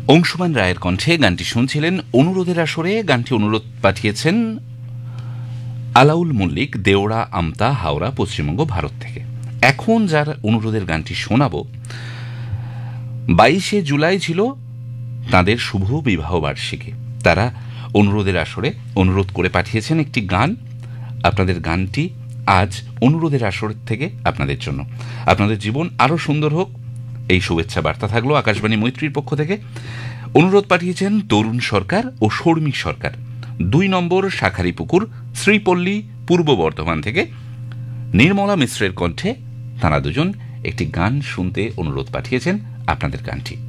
অংশুমান রায়ের কণ্ঠে গানটি শুনছিলেন। অনুরোধের আসরে গানটি অনুরোধ পাঠিয়েছেন আলাউল মল্লিক, দেওড়া, আমতা, হাওড়া, পশ্চিমবঙ্গ, ভারত থেকে। এখন যার অনুরোধের গানটি শোনাব, 22শে জুলাই ছিল তাঁদের শুভ বিবাহ বার্ষিকী। তারা অনুরোধের আসরে অনুরোধ করে পাঠিয়েছেন একটি গান। আপনাদের গানটি আজ অনুরোধের আসর থেকে আপনাদের জন্য। আপনাদের জীবন আরও সুন্দর হোক, এই শুভেচ্ছা বার্তা থাকলো আকাশবাণী মৈত্রীর পক্ষ থেকে। অনুরোধ পাঠিয়েছেন তরুণ সরকার ও শর্মী সরকার, 2 নম্বর শাখারিপুকুর, শ্রীপল্লী, পূর্ব বর্ধমান থেকে। নির্মলা মিশ্রের কণ্ঠে তাঁরা দুজন একটি গান শুনতে অনুরোধ পাঠিয়েছেন। আপনাদের গানটি